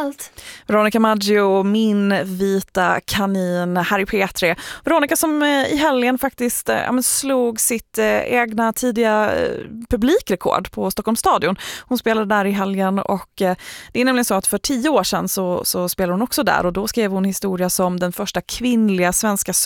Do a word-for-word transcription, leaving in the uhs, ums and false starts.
allt. Veronica Maggio, min vita kanin här i P tre. Veronica som i helgen faktiskt ja, men slog sitt eh, egna tidiga eh, publikrekord på Stockholms stadion. Hon spelade där i helgen och eh, det är nämligen så att för tio år sedan så, så spelade hon också där och då skrev hon historia som den första kvinnliga svenska